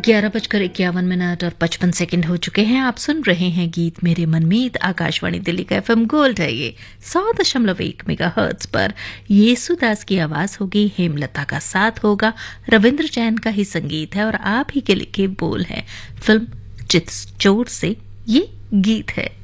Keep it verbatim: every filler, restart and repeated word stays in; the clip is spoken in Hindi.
ग्यारह बजकर इक्यावन मिनट और पचपन सेकंड हो चुके हैं। आप सुन रहे हैं गीत मेरे मनमीत। आकाशवाणी दिल्ली का एफएम गोल्ड है ये सौ दशमलव एक मेगा हर्ट्ज पर। येसुदास की आवाज होगी, हेमलता का साथ होगा, रविंद्र जैन का ही संगीत है और आप ही के लिखे बोल है। फिल्म चित चोर से ये गीत है।